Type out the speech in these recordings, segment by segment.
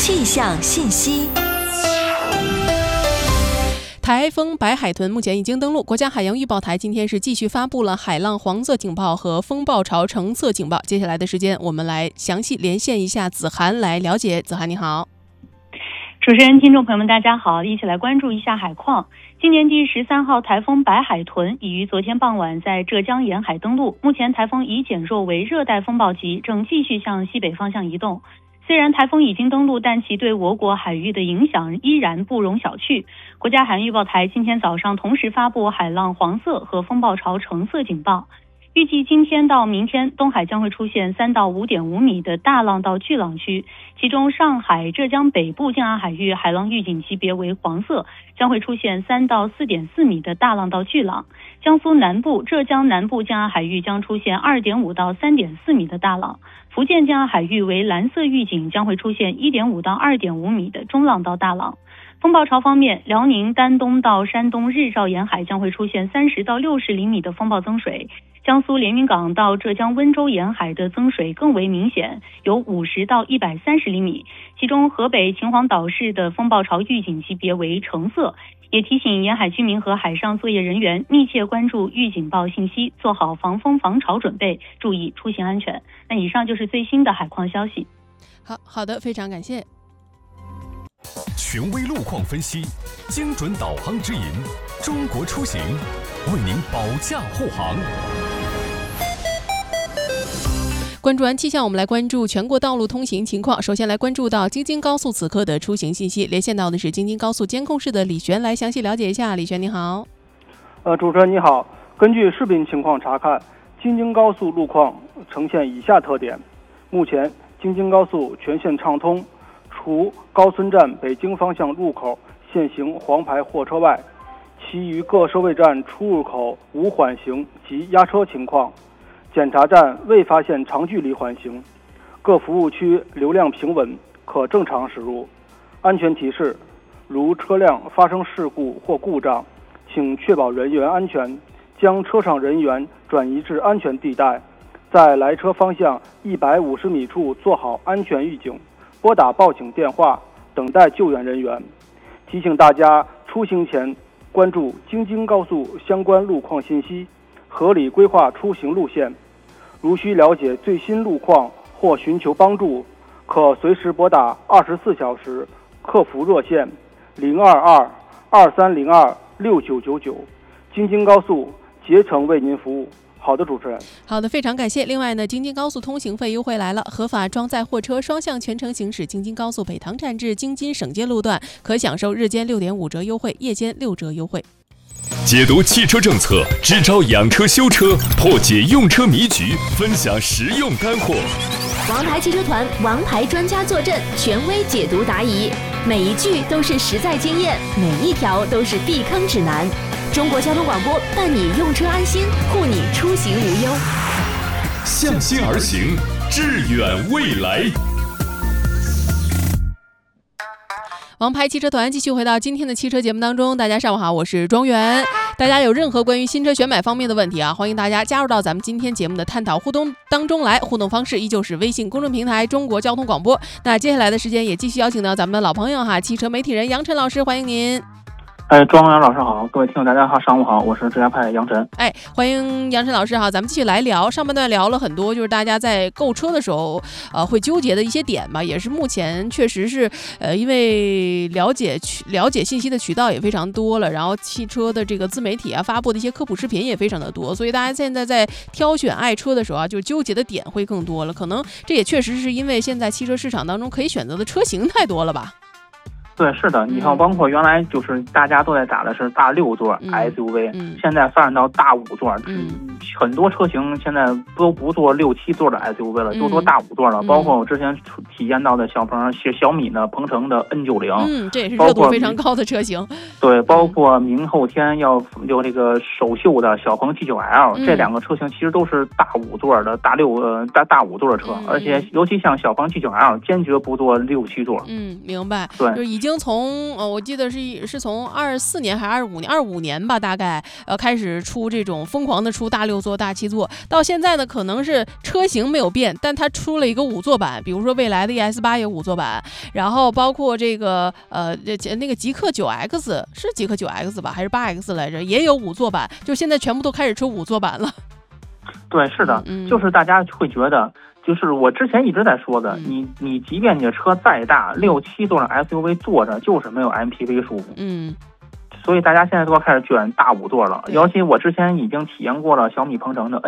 气象信息。 台风白海豚目前已经登陆，国家海洋预报台今天是继续发布了海浪黄色警报和风暴潮橙色警报。接下来的时间，我们来详细连线一下子涵来了解。子涵你好。 主持人、听众朋友们大家好，一起来关注一下海况。今年第13号台风白海豚已于昨天傍晚在浙江沿海登陆，目前台风已减弱为热带风暴级，正继续向西北方向移动。虽然台风已经登陆，但其对我国海域的影响依然不容小觑。国家海洋预报台今天早上同时发布海浪黄色和风暴潮橙色警报。预计今天到明天，东海将会出现3到5.5米的大浪到巨浪区，其中上海、浙江北部近岸海域海浪预警级别为黄色，将会出现3到4.4米的大浪到巨浪。江苏南部、浙江南部近岸海域将出现2.5到3.4米的大浪。福建近岸海域为蓝色预警，将会出现1.5到2.5米的中浪到大浪。风暴潮方面，辽宁丹东到山东日照沿海将会出现30到60厘米的风暴增水，江苏连云港到浙江温州沿海的增水更为明显，有50到130厘米，其中河北秦皇岛市的风暴潮预警级别为橙色。也提醒沿海居民和海上作业人员密切关注预警报信息，做好防风防潮准备，注意出行安全。那以上就是最新的海况消息。 好的，非常感谢。 权威路况分析，精准导航指引，中国出行为您保驾护航。 关注完气象，我们来关注全国道路通行情况。首先来关注到京津高速此刻的出行信息，连线到的是京津高速监控室的李璇，来详细了解一下。李璇你好。 主持人你好，根据视频情况查看，京津高速路况呈现以下特点。目前京津高速全线畅通，除高村站北京方向入口现行黄牌货车外，其余各收费站出入口无缓行及压车情况，检查站未发现长距离缓行，各服务区流量平稳，可正常驶入。安全提示：如车辆发生事故或故障，请确保人员安全，将车上人员转移至安全地带，在来车方向150米处做好安全预警，拨打报警电话，等待救援人员。提醒大家出行前关注京津高速相关路况信息，合理规划出行路线。如需了解最新路况或寻求帮助，可随时拨打24小时客服热线022-2302-6999，京津高速竭诚为您服务。好的，主持人。 好的，非常感谢。另外呢，京津高速通行费优惠来了，合法装载货车双向全程行驶京津高速北塘站至京津省界路段，可享受日间6.5折优惠，夜间6折优惠。 解读汽车政策，支招养车修车，破解用车迷局，分享实用干货。 王牌汽车团王牌专家坐镇，权威解读答疑，每一句都是实在经验，每一条都是避坑指南。中国交通广播伴你用车安心，护你出行无忧。 向心而行，致远未来。 王牌汽车团继续回到今天的汽车节目当中，大家上午好，我是庄园。大家有任何关于新车选买方面的问题啊，欢迎大家加入到咱们今天节目的探讨互动当中来。互动方式依旧是微信公众平台中国交通广播。那接下来的时间也继续邀请到咱们的老朋友哈，汽车媒体人杨晨老师，欢迎您。 庄园老师好，各位听众大家好，上午好，我是浙江派杨晨。 欢迎杨晨老师哈，咱们继续来聊。上半段聊了很多，就是大家在购车的时候，会纠结的一些点嘛，也是目前确实是，因为了解信息的渠道也非常多了，然后汽车的这个自媒体啊发布的一些科普视频也非常的多，所以大家现在在挑选爱车的时候啊，就纠结的点会更多了。可能这也确实是因为现在汽车市场当中可以选择的车型太多了吧。 对，是的，你看，包括原来就是大家都在打的是大6座 SUV，现在发展到大5座，很多车型现在都不做6、7座的 SUV 了，都做大5座了。包括我之前体验到的小米的鹏程的 N90， 这也是热度非常高的车型。 对，包括明后天要有这个首秀的小鹏G9L，这两个车型其实都是大5座的大5座的车，而且尤其像小鹏G9L，坚决不做6、7座。 明白。 对， 就是已经经从我记得是从24年还是25年吧，大概开始出这种疯狂的出大6座、大7座，到现在呢，可能是车型没有变，但它出了一个5座版，比如说未来的 ES8也5座版，然后包括这个那个极氪 9X 是极氪 9X 吧，还是8X 来着，也有5座版，就现在全部都开始出5座版了。 对，是的，就是大家会觉得。就是我之前一直在说的，你即便你的车再大，6、7座的 SUV 坐着就是没有 MPV 舒服。所以大家现在都要开始卷大5座了。尤其我之前已经体验过了小米鹏程的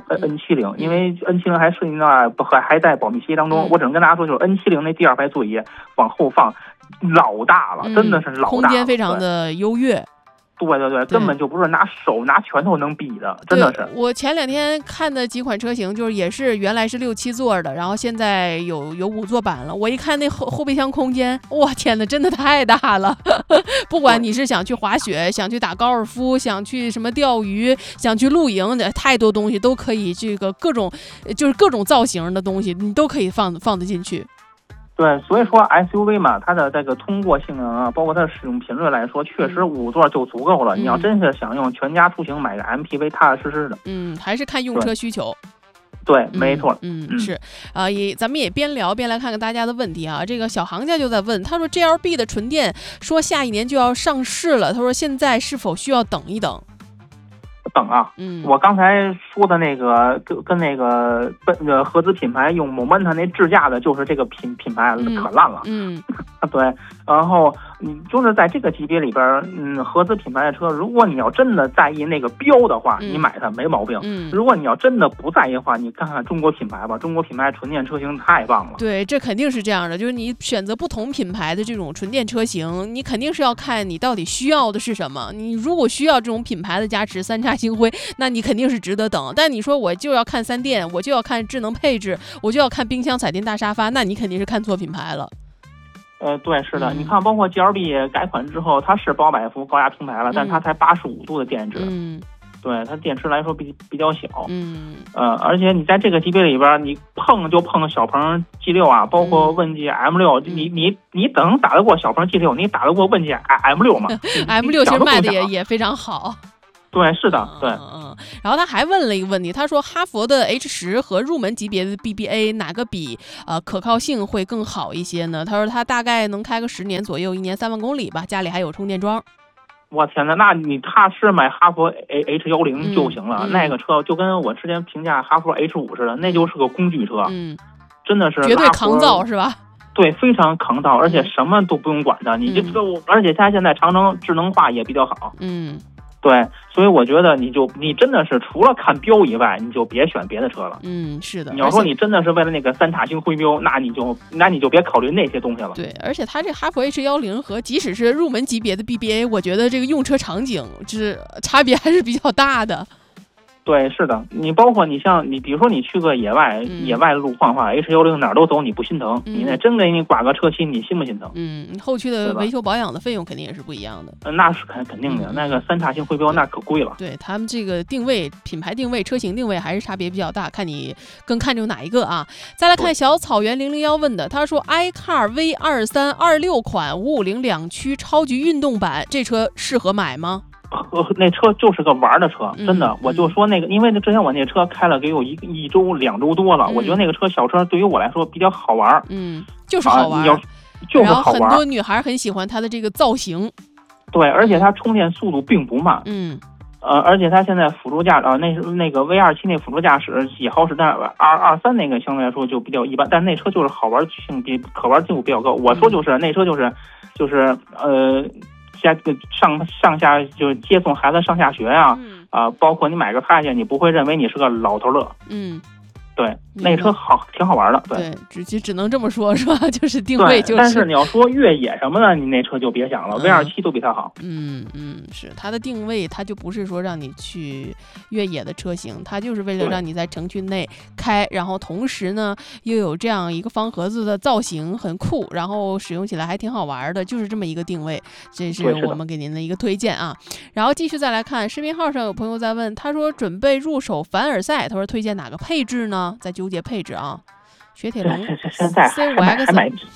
N70，因为 N70还涉及到还在保密协议当中，我只能跟大家说，就是 N70那第2排座椅往后放老大了，真的是老大了， 空间非常的优越。 对，根本就不是拿手拿拳头能比的，真的是。 我前2天看的几款车型，就是也是原来是6、7座的，然后现在有5座版了。我一看那后备箱空间，哇天哪，真的太大了！不管你是想去滑雪，想去打高尔夫，想去什么钓鱼，想去露营，太多东西都可以，这个各种造型的东西，你都可以放得进去。 对，所以说 SUV 嘛，它的这个通过性能啊，包括它的使用频率来说，确实5座就足够了。你要真是想用全家出行买个 MPV，踏踏实实的。 还是看用车需求。 对，没错。 是咱们也边聊边来看看大家的问题啊。这个小行家就在问，他说 GLB 的纯电说下一年就要上市了，他说现在是否需要等一等？ 等啊，我刚才说的那个跟那个合资品牌用 Momenta 那智驾的，就是这个品牌可烂了。对，然后你就是在这个级别里边，合资品牌的车，如果你要真的在意那个标的话，你买它没毛病。如果你要真的不在意的话，你看看中国品牌吧，中国品牌纯电车型太棒了。 对，这肯定是这样的，就是你选择不同品牌的这种纯电车型，你肯定是要看你到底需要的是什么。你如果需要这种品牌的加持，3叉星辉，那你肯定是值得等。但你说我就要看3电，我就要看智能配置，我就要看冰箱、彩电、大沙发，那你肯定是看错品牌了。 对，是的，你看，包括 GLB 改款之后，它是800伏高压平台了，但它才85度的电池。对，它电池来说比较小。而且你在这个级别里边，你碰就碰小鹏 G6 啊，包括问界 M6，你等打得过小鹏 G6，你打得过问界 M6 吗 ？M6 其实卖的也非常好。 对，是的，对。 然后他还问了一个问题，他说哈佛的 H10和入门级别的 BBA 哪个比可靠性会更好一些呢？他说他大概能开个10年左右，1年3万公里吧，家里还有充电桩。 我天哪，那你踏实买哈佛 H10就行了。那个车就跟我之前评价哈佛 H5似的，那就是个工具车。真的是绝对抗造是吧？ 对，非常抗造，而且什么都不用管它。你而且它现在长城智能化也比较好。对，所以我觉得你真的是除了看标以外，你就别选别的车了。 是的。 你要说你真的是为了那个3叉星辉标，那你就别考虑那些东西了。 对，而且它这哈佛 H10和即使是入门级别的 BBA， 我觉得这个用车场景就是差别还是比较大的。 对，是的，你包括你比如说你去个野外路况的话，H10哪儿都走，你不心疼？你那真给你刮个车漆，你心不心疼？ 后期的维修保养的费用肯定也是不一样的。 那是肯定的，那个3叉星辉标那可贵了。 对，他们这个定位、品牌定位、车型定位还是差别比较大，看你更看重哪一个啊？再来看小草原001问的，他说 iCar V23 26款550两驱超级运动版，这车适合买吗？ 那车就是个玩的车，真的。我就说那个，因为之前我那车开了给我一周2周多了，我觉得那个车小车对于我来说比较好玩。 就是好玩。 就是好玩。 然后很多女孩很喜欢它的这个造型。 对，而且它充电速度并不慢。而且它现在辅助驾那个 V27那辅助驾驶也好使，但23那个相对来说就比较一般。但那车就是好玩性可玩性比较高。我说就是那车就是上下就是接送孩子上下学呀，包括你买个菜去，你不会认为你是个老头乐。对，那车挺好玩的。对， 只能这么说，是吧？就是定位就是。 但是你要说越野什么的，你那车就别想了，V27都比它好。 是它的定位，它就不是说让你去越野的车型，它就是为了让你在城区内开，然后同时呢又有这样一个方盒子的造型，很酷，然后使用起来还挺好玩的，就是这么一个定位，这是我们给您的一个推荐啊。然后继续再来看视频号上有朋友在问，他说准备入手凡尔赛，他说推荐哪个配置呢？在纠结配置啊，雪铁龙 C5X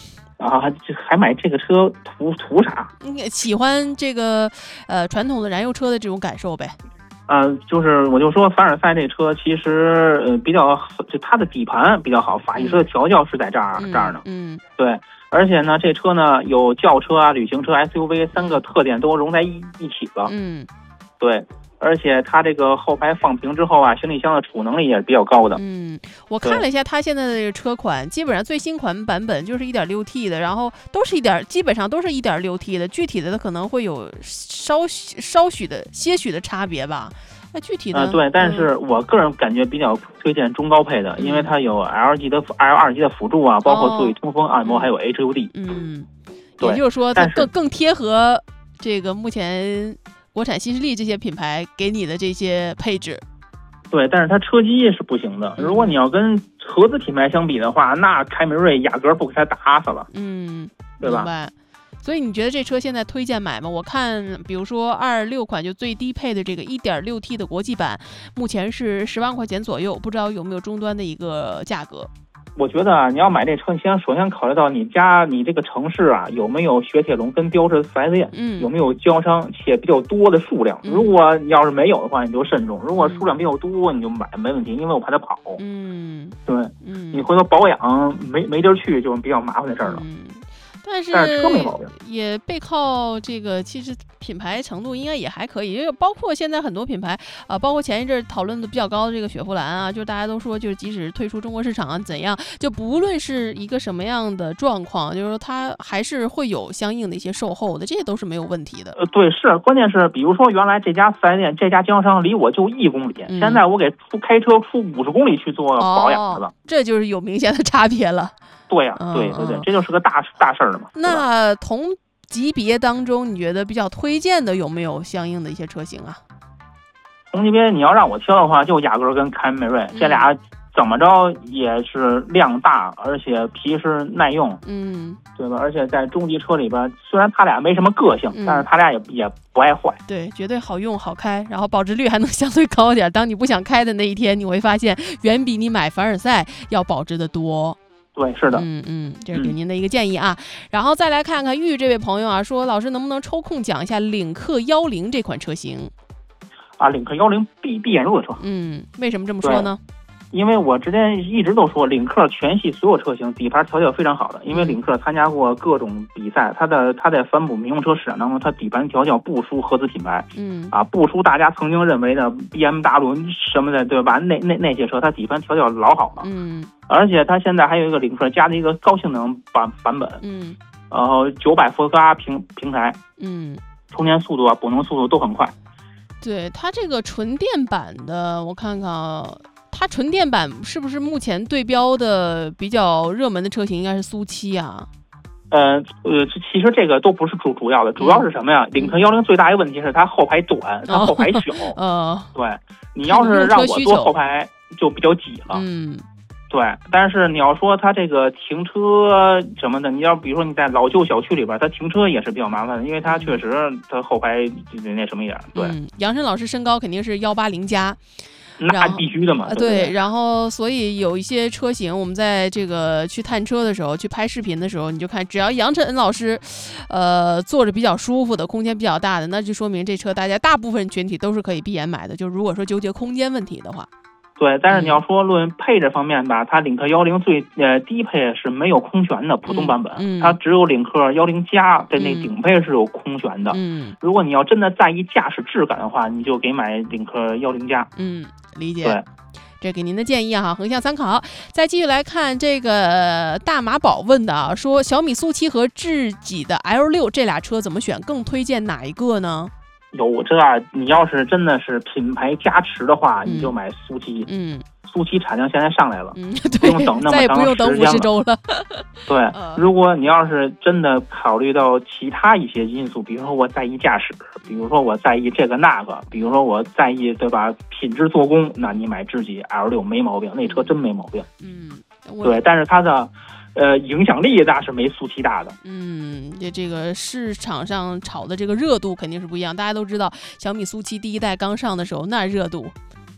啊，还买这个车图啥？ 喜欢这个传统的燃油车的这种感受呗。 就是我就说凡尔赛这车其实比较，就它的底盘比较好，法系车的调教是在这儿呢。对，而且呢，这车呢有轿车啊、旅行车、SUV 3个特点都融在一起了。对。而且它这个后排放平之后啊，行李箱的储能力也是比较高的。 我看了一下它现在的这个车款，基本上最新款版本就是 1.6T 的，然后基本上都是 1.6T 的，具体的可能会有些许的差别吧。那具体的对，但是我个人感觉比较推荐中高配的，因为它有 L2 级的辅助啊，包括座椅通风、按摩，还有 HUD。 对，也就是说它更贴合这个目前国产新势力这些品牌给你的这些配置。 对，但是它车机是不行的。如果你要跟合资品牌相比的话，那凯美瑞雅阁不给它打死了。对吧？ 明白。所以你觉得这车现在推荐买吗？我看比如说26款就最低配的这个 1.6T 的国际版，目前是10万块钱左右，不知道有没有终端的一个价格。 我觉得你要买这车，你首先考虑到你这个城市啊有没有雪铁龙跟标致 4S 店，有没有经销商且比较多的数量。如果你要是没有的话，你就慎重；如果数量比较多，你就买没问题，因为我怕它跑。对，你回头保养没地儿去，就是比较麻烦的事儿了。 但是车没毛病， 也背靠这个，其实品牌程度应该也还可以，因为包括现在很多品牌包括前一阵讨论的比较高的这个雪佛兰啊，就大家都说，就是即使退出中国市场啊怎样，就不论是一个什么样的状况，就是说它还是会有相应的一些售后的，这些都是没有问题的。 对，是，关键是比如说原来这家4S店这家经销商离我就1公里，现在我给开车出50公里去做保养去了， 这就是有明显的差别了。 对呀，对，这就是个大事儿了嘛。 那同级别当中，你觉得比较推荐的有没有相应的一些车型啊？ 同级别你要让我挑的话，就雅阁跟凯美瑞，这俩怎么着也是量大，而且皮实耐用，对吧？而且在中级车里边，虽然它俩没什么个性，但是它俩也不爱坏。 对，绝对好用好开，然后保值率还能相对高一点。当你不想开的那一天，你会发现远比你买凡尔赛要保值的多。 对，是的， 这是给您的一个建议啊。然后再来看看玉这位朋友啊，说老师能不能抽空讲一下领克10这款车型？ 领克10必眼入的车。 为什么这么说呢？ 因为我之前一直都说领克全系所有车型底盘调教非常好的，因为领克参加过各种比赛，它在反哺民用车市场当中，它底盘调教不输合资品牌，不输大家曾经认为的 BMW 什么的，对吧？那些车它底盘调教老好了，而且它现在还有一个领克加的一个高性能版本，900伏特拉平台，充电速度啊、补能速度都很快。 对，它这个纯电版的，我看看啊。它纯电版是不是目前对标的比较热门的车型应该是苏7啊？ 其实这个都不是主要的，主要是什么呀？领克10最大一个问题是它后排短，它后排小。对，你要是让我坐后排就比较挤了。对，但是你要说它这个停车什么的，你要比如说你在老旧小区里边，它停车也是比较麻烦的，因为它确实它后排那什么一点。对， 杨晨老师身高肯定是180加。 那必须的嘛。 对，然后所以有一些车型，我们在这个去探车的时候，去拍视频的时候，你就看，只要杨晨老师，坐着比较舒服的，空间比较大的，那就说明这车大家大部分群体都是可以闭眼买的。就如果说纠结空间问题的话。 对，但是你要说论配置方面吧，它领克10最低配是没有空悬的普通版本，它只有领克10加的那顶配是有空悬的。如果你要真的在意驾驶质感的话，你就给买领克10加。 理解。 对， 这给您的建议哈，横向参考。再继续来看这个大马宝问的啊，说小米苏7和智己的 L6这俩车怎么选？更推荐哪一个呢？ 有这你要是真的是品牌加持的话，你就买苏7。苏7产量现在上来了，不用等那么长时间了，再也不用等50周了。 对，如果你要是真的考虑到其他一些因素，比如说我在意驾驶，比如说我在意这个那个，比如说我在意对吧品质做工，那你买智己 L6没毛病，那车真没毛病。对，但是它的影响力那是没苏7大的。 这个市场上炒的这个热度肯定是不一样。大家都知道小米苏7第一代刚上的时候那热度。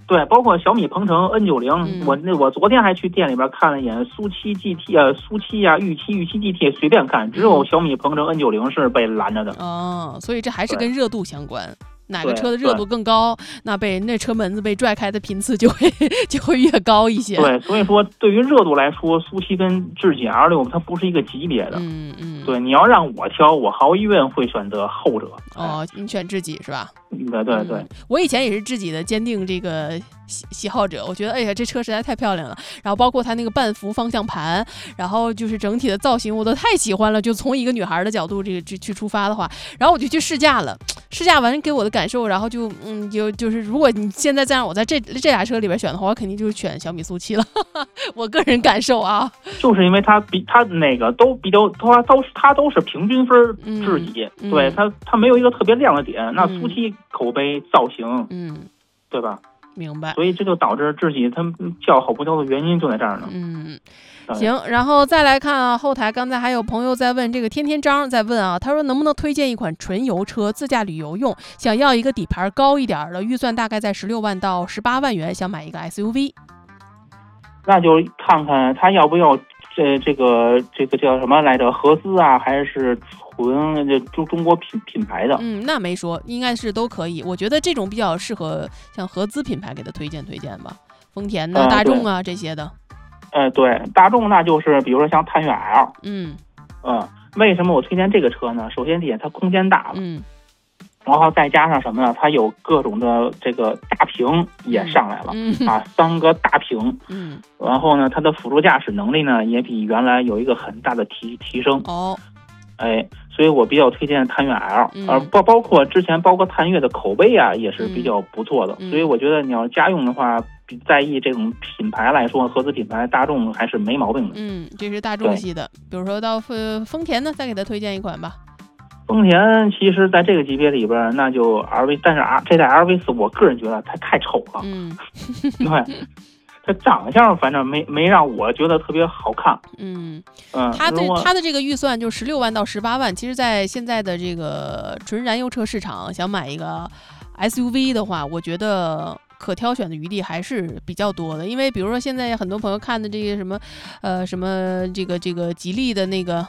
对，包括小米鹏程 N90，我昨天还去店里边看了一眼苏7 GT 苏7啊，豫7 GT 随便看，只有小米鹏程 N90是被拦着的。 哦，所以这还是跟热度相关。哪个车的热度更高，那车门子被拽开的频次就会越高一些。 对，所以说对于热度来说，苏7跟智己 R6它不是一个级别的。对，你要让我挑，我毫无疑问会选择后者。 哦，你选智己是吧？ 对， 我以前也是智己的坚定这个喜好者，我觉得哎呀这车实在太漂亮了，然后包括它那个半幅方向盘，然后就是整体的造型我都太喜欢了，就从一个女孩的角度去出发的话，然后我就去试驾了，试驾完给我的感受，然后就是如果你现在再让我在这俩车里边选的话，我肯定就是选小米苏7了我个人感受啊， 就是因为它哪个都比较它都是平均分智己，对它没有一个特别亮的点，那苏7口碑造型，对吧？ 明白。 所以这就导致智己它叫好不叫的原因就在这儿呢。 行，然后再来看啊，后台刚才还有朋友在问，这个天天张在问啊，他说能不能推荐一款纯油车，自驾旅游用，想要一个底盘高一点的，预算大概在16万到18万元，想买一个 SUV。 那就看看他要不要这个叫什么来着，合资啊，还是纯中国品牌的？ 那没说，应该是都可以。我觉得这种比较适合像合资品牌给他推荐吧，丰田的、大众啊这些的。 对，大众那就是比如说像探岳 L。为什么我推荐这个车呢？首先第一，它空间大了。然后再加上什么呢？它有各种的这个大屏也上来了，3个大屏。然后呢，它的辅助驾驶能力呢也比原来有一个很大的提升。所以我比较推荐探岳 L，包括之前探岳的口碑啊也是比较不错的。所以我觉得你要家用的话，在意这种品牌来说，合资品牌大众还是没毛病的。 这是大众系的。比如说到丰田呢，再给他推荐一款吧。 丰田其实在这个级别里边，那就 RV， 但是这代 RV4 我个人觉得它太丑了。对，它长相反正没让我觉得特别好看。它的这个预算就16万到18万，其实在现在的这个纯燃油车市场，想买一个 SUV 的话，我觉得可挑选的余地还是比较多的。因为比如说现在很多朋友看的这些什么这个吉利的那个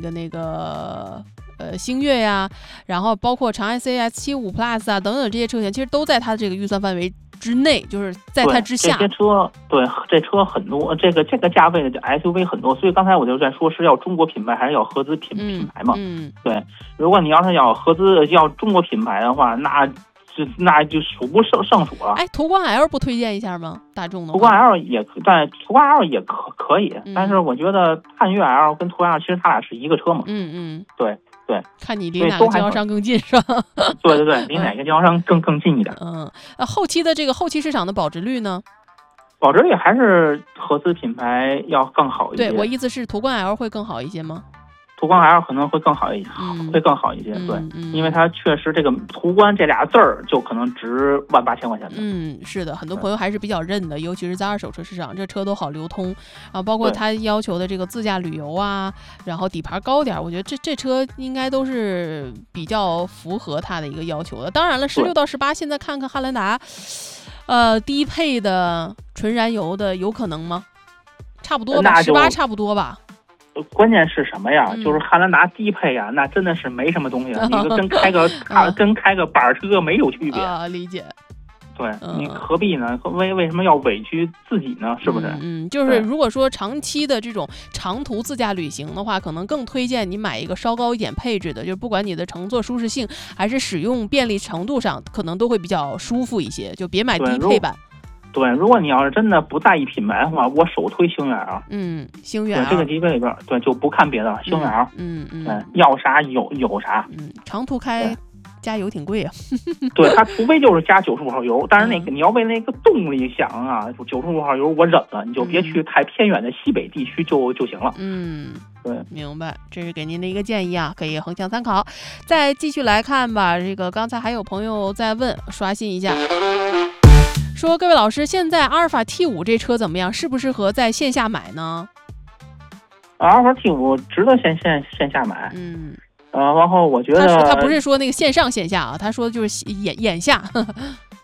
星越呀，然后包括长安 CS75 Plus 啊等等这些车型，其实都在它的这个预算范围之内，就是在它之下。 这些车，对，这车很多，这个价位的 SUV 很多，所以刚才我就在说是要中国品牌还是要合资品牌嘛。对，如果你要是要合资要中国品牌的话，那就数不胜数了。 途观 L 不推荐一下吗？大众的途观 L 但途观 L 也可以，但是我觉得探岳 L 跟途观 L 其实它俩是一个车嘛。对， 看你离哪个经销商更近是吧？ 对，离哪个经销商更近一点。 后期的这个后期市场的保值率呢？ 保值率还是合资品牌要更好一些。 对，我意思是途观 L 会更好一些吗？ 途观 L 可能会更好一些，会更好一些。对，因为它确实这个途观这俩字儿就可能值18000块钱的。 是的，很多朋友还是比较认的，尤其是在二手车市场，这车都好流通啊。包括它要求的这个自驾旅游啊，然后底盘高点，我觉得这车应该都是比较符合它的一个要求的。当然了，16到18，现在看看汉兰达，低配的纯燃油的有可能吗？差不多吧，18差不多吧。 关键是什么呀？就是汉兰达低配呀，那真的是没什么东西，你跟开个板车没有区别啊。理解。 对，你何必呢？为什么要委屈自己呢？是不是？ 就是如果说长期的这种长途自驾旅行的话，可能更推荐你买一个稍高一点配置的，就是不管你的乘坐舒适性还是使用便利程度上，可能都会比较舒服一些，就别买低配版。 对，如果你要是真的不在意品牌的话，我首推星越 L。 星越 L 这个级别里边，对，就不看别的了，星越 L。要啥有啥。 长途开加油挺贵啊。 对，它除非就是加95号油，但是你要为那个动力想啊，95号油我忍了，你就别去太偏远的西北地区就行了。对， 明白，这是给您的一个建议啊，可以横向参考。再继续来看吧，这个刚才还有朋友在问，刷新一下。说各位老师，现在阿尔法 T5 这车怎么样？适不适合在线下买呢？ 阿尔法 T5 值得线下买。然后我觉得他不是说那个线上线下啊，他说就是眼下。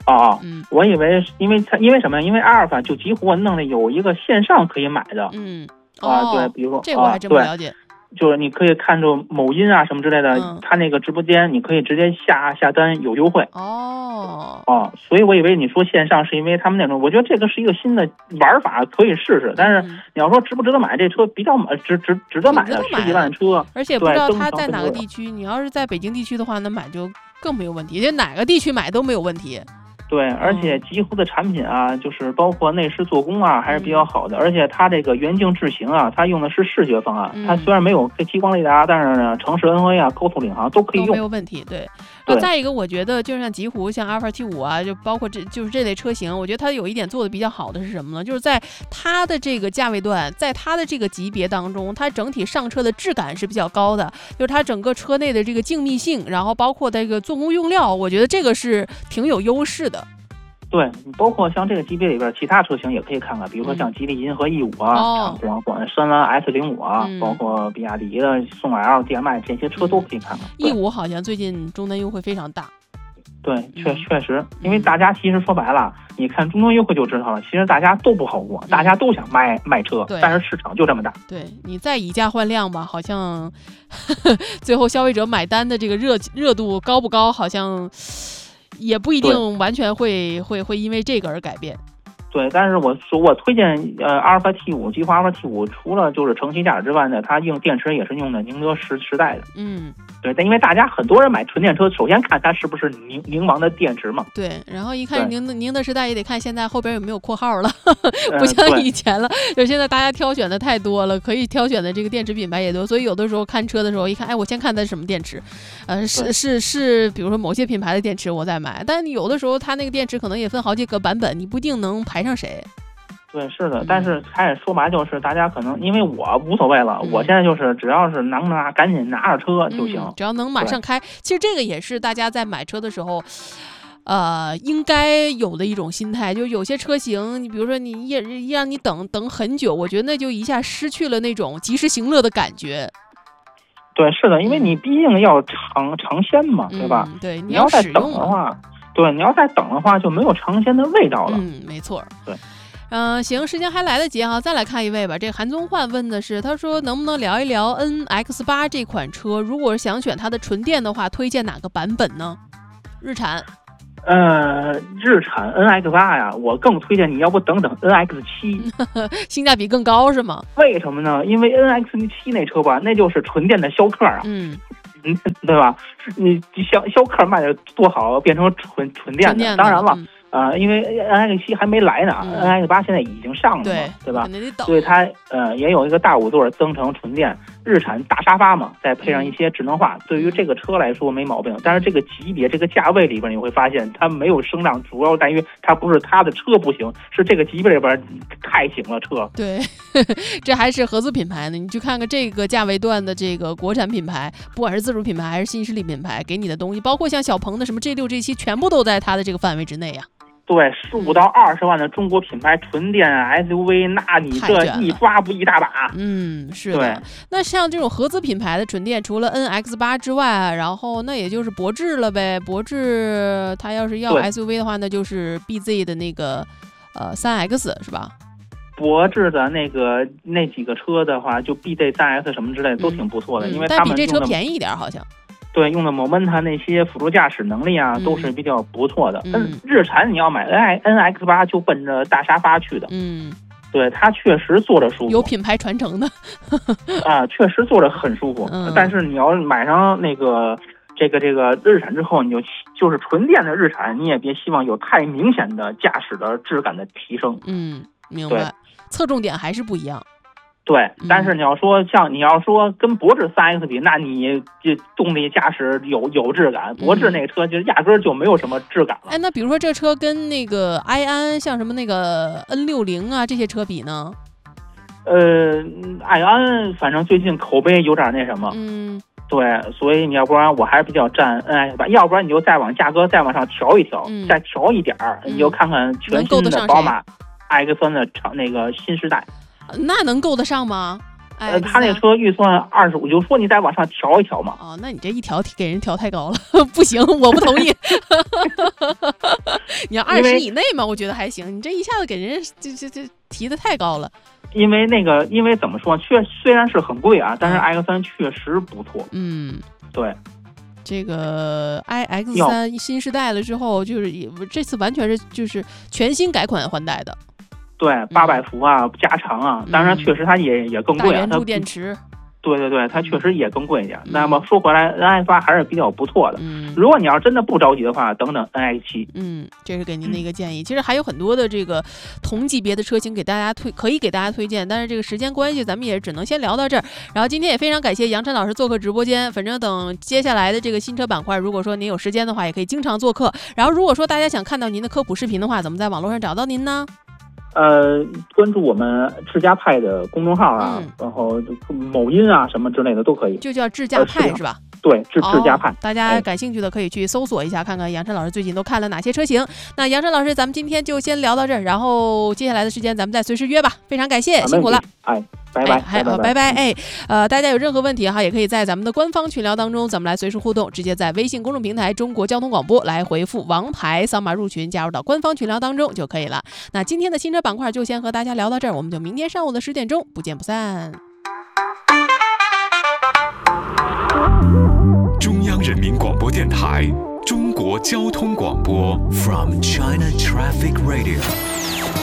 我以为因为什么？因为阿尔法就几乎弄的有一个线上可以买的，对，比如说这我还真不了解。 就是你可以看着某音啊什么之类的，他那个直播间你可以直接下单有优惠。所以我以为你说线上是因为他们那种，我觉得这个是一个新的玩法，可以试试。但是你要说值不值得买，这车比较值得买的，10几万的车， 而且不知道它在哪个地区。你要是在北京地区的话，那买就更没有问题，就哪个地区买都没有问题。 对，而且极狐的产品啊，就是包括内饰做工啊，还是比较好的。而且它这个远景智行啊，它用的是视觉方案。它虽然没有激光雷达，但是呢，城市 NA 啊、高速领航都可以用， 都没有问题。对。然后再一个，我觉得就像极狐、像阿尔法 T5啊，就包括这类车型，我觉得它有一点做的比较好的是什么呢？就是在它的这个价位段，在它的这个级别当中，它整体上车的质感是比较高的，就是它整个车内的这个静谧性，然后包括这个做工用料，我觉得这个是挺有优势的。 对，包括像这个级别里边其他车型也可以看看，比如说像吉利银河 E5啊，深蓝 S05啊，包括比亚迪的宋 L、DM-i 这些车都可以看看。 E5好像最近终端优惠非常大。 对，确实，因为大家其实说白了，你看终端优惠就知道了，其实大家都不好过，大家都想卖车，但是市场就这么大。 对，你再以价换量吧，好像最后消费者买单的这个热度高不高，好像也不一定完全会因为这个而改变。 对，但是我推荐阿尔法 T5，极狐阿尔法 T5，除了就是成器价值之外呢，它用电池也是用的宁德时代的。对，但因为大家很多人买纯电车，首先看它是不是宁王的电池嘛。 对，然后一看宁德时代也得看现在后边有没有括号了，不像以前了，就现在大家挑选的太多了，可以挑选的这个电池品牌也多，所以有的时候看车的时候一看，哎，我先看它是什么电池，是比如说某些品牌的电池我再买，但有的时候它那个电池可能也分好几个版本，你不一定能排上谁。 对，是的，但是还是说白就是大家可能因为我无所谓了，我现在就是只要是赶紧拿着车就行， 只要能马上开。其实这个也是大家在买车的时候，应该有的一种心态。就有些车型，你比如说你让你等很久，我觉得那就一下失去了那种及时行乐的感觉。 对，是的，因为你毕竟要尝鲜嘛，对吧？ 对， 你要再等的话，就没有尝鲜的味道了。 没错。 对。 行，时间还来得及哈，再来看一位吧。这个韩宗焕问的是，他说能不能聊一聊 NX8 这款车？如果想选它的纯电的话，推荐哪个版本呢？日产。 日产 NX8 呀，我更推荐你要不等 NX7， 性价比更高是吗？ 为什么呢？因为 NX7 那车吧，那就是纯电的逍客啊。对吧？你逍客卖的多好，变成纯电的，当然了。因为 NX7 还没来呢，NX8 现在已经上了嘛，对吧？所以它也有一个大5座增程纯电，日产大沙发嘛，再配上一些智能化，对于这个车来说没毛病。但是这个级别、这个价位里边，你会发现它没有声浪，主要在于它不是它的车不行，是这个级别里边太行了车。 对，这还是合资品牌呢。你去看看这个价位段的这个国产品牌，不管是自主品牌还是新势力品牌，给你的东西，包括像小鹏的什么 G6、G7，全部都在它的这个范围之内呀。 对，15到20万的中国品牌纯电 SUV， 那你这一抓不一大把？ 是的。对，那像这种合资品牌的纯电，除了 NX8 之外，然后那也就是博智了呗。博智它要是要 SUV 的话，那就是 BZ 的那个3X 是吧？ 博智的那几个车的话，就 BZ 3X 什么之类的都挺不错的，因为但比这车便宜一点好像。 对，用的 Momenta 那些辅助驾驶能力啊，都是比较不错的。日产你要买 NX8 就奔着大沙发去的。对，它确实坐着舒服， 有品牌传承的。 确实坐着很舒服。但是你要买上这个日产之后，你就是纯电的日产，你也别希望有太明显的驾驶的质感的提升。 明白。侧重点还是不一样。 对，但是你要说跟博智 3X 比，那你这动力驾驶有质感，博智那个车就压根儿就没有什么质感了。 哎，那比如说这车跟那个埃安，像什么那个 N60啊这些车比呢？ 埃安反正最近口碑有点那什么。对，所以你要不然我还是比较站 NX8，要不然你就再往价格再往上调一调，再调一点你就看看全新的宝马 X3 的那个新时代。 那能够得上吗他那车预算25，就说你再往上调一调嘛。 哦，那你这一调给人调太高了，不行，我不同意。你要20以内嘛，我觉得还行。你这一下子给人这提的太高了。 因为怎么说，虽然是很贵啊，但是 X3 确实不错。对。 这个 iX3 新时代了之后，就是这次完全是就是全新改款换代的。 对，800伏啊，加长啊，当然确实它也更贵啊。大圆柱电池。 对，它确实也更贵一点。那么说回来 ，NX8 还是比较不错的。如果你要真的不着急的话，等等 NX7。 这是给您的一个建议。其实还有很多的这个同级别的车型可以给大家推荐，但是这个时间关系，咱们也只能先聊到这儿。然后今天也非常感谢杨晨老师做客直播间。反正等接下来的这个新车板块，如果说您有时间的话，也可以经常做客。然后如果说大家想看到您的科普视频的话，怎么在网络上找到您呢？ 关注我们智家派的公众号啊，然后某音啊什么之类的都可以， 就叫智家派是吧？ 对，智家派。 大家感兴趣的可以去搜索一下，看看杨晨老师最近都看了哪些车型。那杨晨老师，咱们今天就先聊到这儿，然后接下来的时间咱们再随时约吧。非常感谢，辛苦了。 拜拜。 拜拜。大家有任何问题哈，也可以在咱们的官方群聊当中，咱们来随时互动，直接在微信公众平台中国交通广播来回复王牌，扫码入群，加入到官方群聊当中就可以了。那今天的新车板块就先和大家聊到这儿，我们就明天上午的10点钟不见不散。 中央人民广播电台中国交通广播 From China Traffic Radio